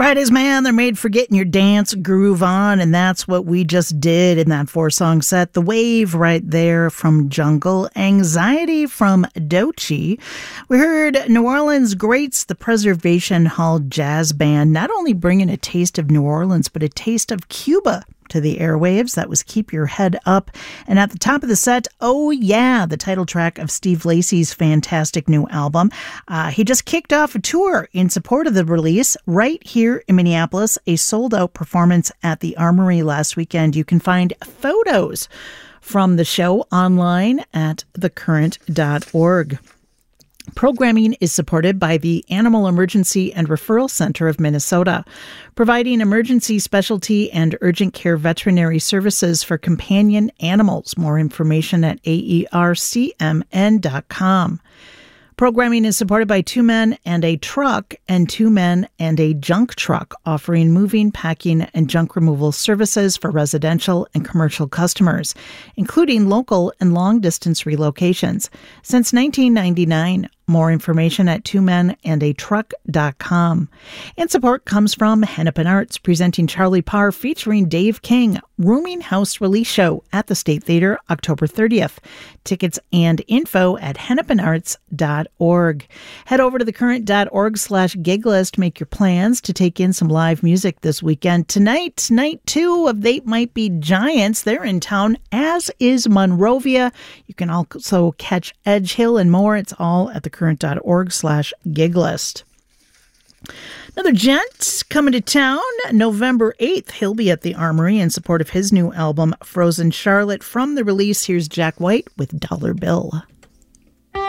Fridays, man, they're made for getting your dance groove on, and that's what we just did in that 4-song set. The Wave right there from Jungle, Anxiety from Doechii. We heard New Orleans Greats, the Preservation Hall Jazz Band, not only bringing a taste of New Orleans, but a taste of Cuba to the airwaves. That was Keep Your Head Up. And at the top of the set, Oh Yeah, the title track of Steve Lacy's fantastic new album. He just kicked off a tour in support of the release right here in Minneapolis, a sold-out performance at the Armory last weekend. You can find photos from the show online at thecurrent.org. Programming is supported by the Animal Emergency and Referral Center of Minnesota, providing emergency specialty and urgent care veterinary services for companion animals. More information at aercmn.com. Programming is supported by Two Men and a Truck and Two Men and a Junk Truck, offering moving, packing, and junk removal services for residential and commercial customers, including local and long-distance relocations. Since 1999, more information at twomenandatruck.com. And support comes from Hennepin Arts, presenting Charlie Parr featuring Dave King, Rooming House Release Show at the State Theater, October 30th. Tickets and info at hennepinarts.org. Head over to thecurrent.org/giglist. Make your plans to take in some live music this weekend. Tonight, night 2 of They Might Be Giants. They're in town, as is Monrovia. You can also catch Edge Hill and more. It's all at thecurrent.org/giglist. Another gent coming to town November 8th. He'll be at the Armory in support of his new album, Frozen Charlotte. From the release, here's Jack White with Dollar Bill.